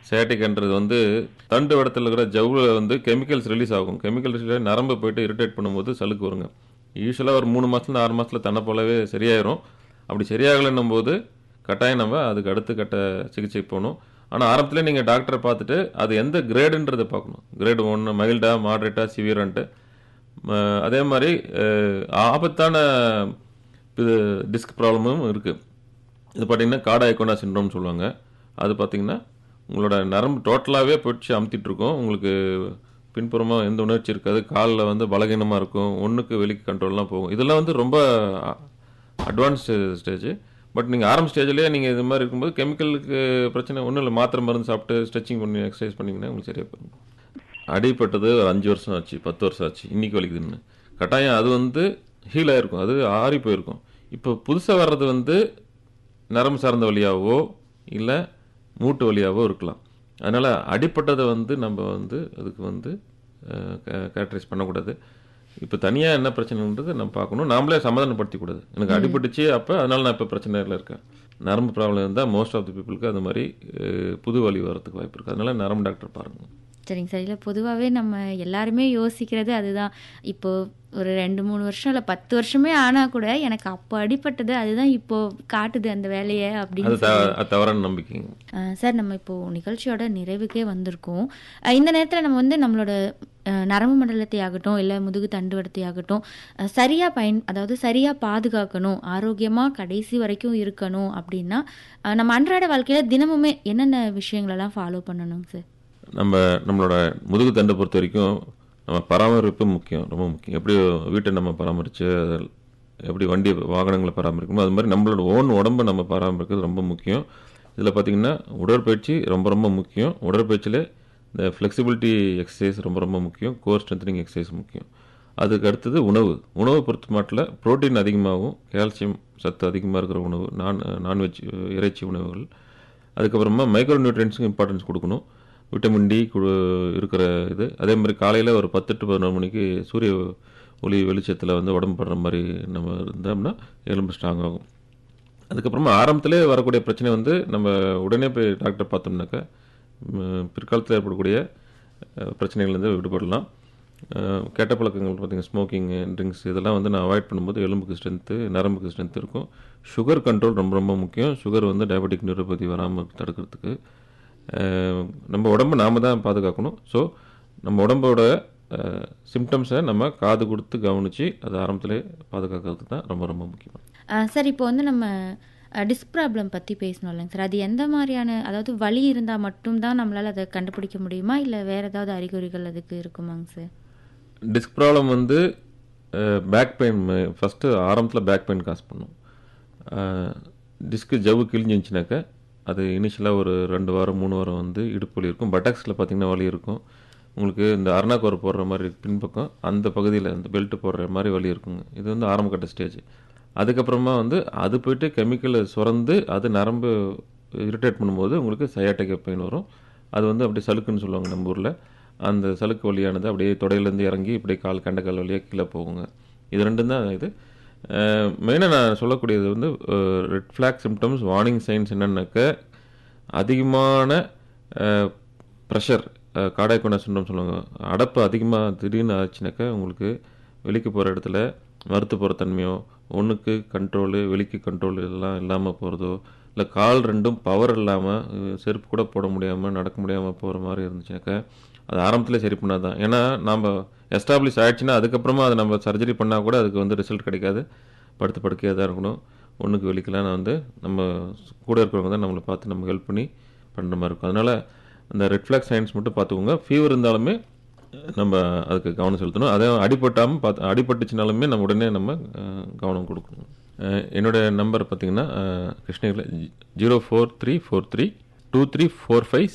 சயாட்டிக்ன்றது வந்து தண்டு வடத்தில் இருக்கிற ஜவ்வில் வந்து கெமிக்கல்ஸ் ரிலீஸ் ஆகும். கெமிக்கல் ரிலீஸ் நரம்பு போயிட்டு இரிட்டேட் பண்ணும்போது சலுக்கு வருங்க. யூஸ்வலாக ஒரு 3 மாதத்துல 6 மாதத்தில் தன்னை போலவே சரியாயிரும். அப்படி சரியாகலைன்னும் போது கட்டாயம் நம்ம அதுக்கு அடுத்த கட்ட சிகிச்சை போகணும். ஆனால் ஆரம்பத்தில் நீங்கள் டாக்டரை பார்த்துட்டு அது எந்த கிரேடுன்றதை பார்க்கணும். கிரேடு 1 மைல்டா, மாட்ரேட்டா, சிவியரான்ட்டு. அதே மாதிரி ஆபத்தான இது டிஸ்க் ப்ராப்ளமும் இருக்குது. இது பார்த்தீங்கன்னா கார்டா எக்கோனா சிண்ட்ரோம்னு சொல்லுவாங்க. அது பார்த்தீங்கன்னா உங்களோட நரம்பு டோட்டலாகவே போயிடுச்சு அமுத்திட்டு இருக்கும். உங்களுக்கு பின்புறமாக எந்த உணர்ச்சி இருக்காது. காலில் வந்து பலகீனமாக இருக்கும். ஒன்றுக்கு வெளிக்கு கண்ட்ரோல்லாம் போகும். இதெல்லாம் வந்து ரொம்ப அட்வான்ஸ்டு ஸ்டேஜ். பட் நீங்கள் ஆரம்ப ஸ்டேஜ்லேயே நீங்கள் இது மாதிரி இருக்கும்போது கெமிக்கலுக்கு பிரச்சனை ஒன்றும் இல்லை. மாத்திரை மருந்து சாப்பிட்டு ஸ்ட்ரெச்சிங் பண்ணி எக்ஸசைஸ் பண்ணிங்கன்னா உங்களுக்கு சரியாக போகும். அடிப்பட்டது ஒரு 5 வருஷம் ஆச்சு, 10 வருஷம் ஆச்சு, இன்றைக்கி வலிக்குதுன்னு கட்டாயம் அது வந்து ஹீல் ஆகிருக்கும். அது ஆறி போயிருக்கும். இப்போ புதுசாக வர்றது வந்து நரம்பு சார்ந்த வழியாகவோ இல்லை மூட்டு வழியாகவோ இருக்கலாம். அதனால் அடிப்பட்டதை வந்து நம்ம வந்து அதுக்கு வந்து கேரக்டரைஸ் பண்ணக்கூடாது. இப்போ தனியாக என்ன பிரச்சனைன்றது நம்ம பார்க்கணும். நாமளே சமாதானப்படுத்திக்கூடாது. எனக்கு அடிபட்டுச்சு அப்போ அதனால் நான் இப்போ பிரச்சனையில் இருக்கேன். நரம்பு ப்ராப்ளம் இருந்தால் மோஸ்ட் ஆஃப் தி பீப்புளுக்கு அது மாதிரி புது வலி வரதுக்கு வாய்ப்பு இருக்குது. அதனால் நரம்பு டாக்டர் பாருங்கள். சரிங்க சார். இல்லை பொதுவாகவே நம்ம எல்லாருமே யோசிக்கிறது அதுதான். இப்போது ஒரு 2-3 வருஷம் இல்லை 10 வருஷமே ஆனால் கூட எனக்கு அப்போ அடிப்பட்டது அதுதான் இப்போது காட்டுது அந்த வேலையை அப்படின்னு தவறான நம்பிக்கைங்க. சார், நம்ம இப்போது நிகழ்ச்சியோட நிறைவுக்கே வந்திருக்கோம். இந்த நேரத்தில் நம்ம வந்து நம்மளோட நரம்பு மண்டலத்தை ஆகட்டும் இல்லை முதுகு தண்டுவடத்தை ஆகட்டும் சரியாக அதாவது சரியாக பாதுகாக்கணும், ஆரோக்கியமாக கடைசி வரைக்கும் இருக்கணும் அப்படின்னா நம்ம அன்றாட வாழ்க்கையில் தினமுமே என்னென்ன விஷயங்களெல்லாம் ஃபாலோ பண்ணணுங்க சார்? நம்மளோட முதுகு தண்டை பொறுத்த வரைக்கும் நம்ம பராமரிப்பு முக்கியம், ரொம்ப முக்கியம். எப்படி வீட்டை நம்ம பராமரித்து எப்படி வண்டி வாகனங்களை பராமரிக்கணும் அது மாதிரி நம்மளோட உடம்பை நம்ம பராமரிக்கிறது ரொம்ப முக்கியம். இதில் பார்த்திங்கன்னா உடற்பயிற்சி ரொம்ப ரொம்ப முக்கியம். உடற்பயிற்சியில் இந்த ஃப்ளெக்சிபிலிட்டி எக்ஸசைஸ் ரொம்ப ரொம்ப முக்கியம். கோர் ஸ்ட்ரென்த்னிங் எக்ஸசைஸ் முக்கியம். அதுக்கு அடுத்தது உணவு பொறுத்த மாட்டில் புரோட்டீன் அதிகமாகவும் கால்சியம் சத்து அதிகமாக இருக்கிற உணவு, நான்வெஜ் இறைச்சி உணவுகள். அதுக்கப்புறமா மைக்ரோ நியூட்ரியன்ஸுக்கு இம்பார்ட்டன்ஸ் கொடுக்கணும். விட்டமின் டி இருக்கிற இது. அதே மாதிரி காலையில் ஒரு 10 to 11 மணிக்கு சூரிய ஒளி வெளிச்சத்தில் வந்து உடம்பு படுற மாதிரி நம்ம இருந்தோம்னா எலும்பு ஸ்ட்ராங் ஆகும். அதுக்கப்புறமா ஆரம்பத்திலே வரக்கூடிய பிரச்சனை வந்து நம்ம உடனே போய் டாக்டர் பார்த்தோம்னாக்கா பிற்காலத்தில் ஏற்படக்கூடிய பிரச்சனைகள்லேருந்து விடுபடலாம். கெட்ட பழக்கங்கள் பார்த்திங்கன்னா ஸ்மோக்கிங்கு, ட்ரிங்க்ஸ் இதெல்லாம் வந்து நான் அவாய்ட் பண்ணும்போது எலும்புக்கு ஸ்ட்ரென்த்து, நரம்புக்கு ஸ்ட்ரென்த் இருக்கும். சுகர் கண்ட்ரோல் ரொம்ப ரொம்ப முக்கியம். சுகர் வந்து டயபெட்டிக் நியூரோபதி வராமல் தடுக்கிறதுக்கு நம்ம உடம்பை நாம் தான் பாதுகாக்கணும். ஸோ நம்ம உடம்போட சிம்டம்ஸை நம்ம காது கொடுத்து கவனித்து அதை ஆரம்பத்திலே பாதுகாக்கிறதுக்கு தான் ரொம்ப ரொம்ப முக்கியம். சார், இப்போ வந்து நம்ம டிஸ்க் ப்ராப்ளம் பற்றி பேசணும் இல்லைங்க சார்? அது எந்த மாதிரியான, அதாவது வலி இருந்தால் மட்டும்தான் நம்மளால் அதை கண்டுபிடிக்க முடியுமா இல்லை வேறு ஏதாவது அறிகுறிகள் அதுக்கு இருக்குமாங்க சார்? டிஸ்க் ப்ராப்ளம் வந்து பேக் பெயின் ஃபஸ்ட்டு ஆரம்பத்தில் பேக் பெயின் காசு பண்ணும். டிஸ்க்கு ஜவ்வு கிழிஞ்சிருந்துச்சுனாக்கா அது இனிஷியலாக ஒரு 2 வாரம் 3 வாரம் வந்து இடுப்பு வலி இருக்கும். பட்டாக்ஸில் பார்த்திங்கன்னா வலி இருக்கும். உங்களுக்கு இந்த அருணாக்கோர் போடுற மாதிரி பின்பக்கம் அந்த பகுதியில் அந்த பெல்ட்டு போடுற மாதிரி வலி இருக்குங்க. இது வந்து ஆரம்ப கட்ட ஸ்டேஜ். அதுக்கப்புறமா வந்து அது போய்ட்டு கெமிக்கலை சுரந்து அது நரம்பு இரிட்டேட் பண்ணும்போது உங்களுக்கு சயாட்டிக் பெயின் வரும். அது வந்து அப்படியே சலுக்குன்னு சொல்லுவாங்க நம்ம ஊரில். அந்த சலுக்கு வழியானது அப்படியே தொடையிலேருந்து இறங்கி இப்படியே கால் வழியாக கீழே போகுங்க. இது ரெண்டும் தான் இது. மெயினாக நான் சொல்லக்கூடியது வந்து red flag symptoms, warning science என்னென்னாக்க அதிகமான ப்ரெஷர், கார்டியாக் எக்கோனா சிண்ட்ரோம் சொல்லுவாங்க. அடப்பு அதிகமாக திடீர்னு ஆச்சுனாக்கா உங்களுக்கு வெளிக்கு போகிற இடத்துல மறுத்து போகிற தன்மையோ, ஒன்றுக்கு கண்ட்ரோலு வெளிக்கு கண்ட்ரோல் இதெல்லாம் இல்லாமல் போகிறதோ, இல்லை கால் ரெண்டும் பவர் இல்லாமல் செருப்பு கூட போட முடியாமல் நடக்க முடியாமல் போகிற மாதிரி இருந்துச்சுனாக்கா அது ஆரம்பத்தில் சரி பண்ணாதான். ஏன்னா நம்ம எஸ்டாப்ளிஷ் ஆகிடுச்சுன்னா அதுக்கப்புறமா அதை நம்ம சர்ஜரி பண்ணால் கூட அதுக்கு வந்து ரிசல்ட் கிடைக்காது. படுக்கையாக தான் இருக்கணும். ஒன்றுக்கு வெளிக்கெலாம் நான் வந்து நம்ம கூட இருக்கிறவங்க தான் நம்மளை பார்த்து நம்ம ஹெல்ப் பண்ணி பண்ணுற மாதிரி இருக்கும். அதனால் அந்த ரெட் ஃப்ளாக் சைன்ஸ் மட்டும் பார்த்துக்கோங்க. ஃபீவர் இருந்தாலுமே நம்ம அதுக்கு கவனம் செலுத்தணும். அதே அடிபட்டுச்சுனாலுமே நம்ம உடனே நம்ம கவனம் கொடுக்கணும். என்னோடய நம்பர் பார்த்திங்கன்னா கிருஷ்ணகிரியில் 04343 2345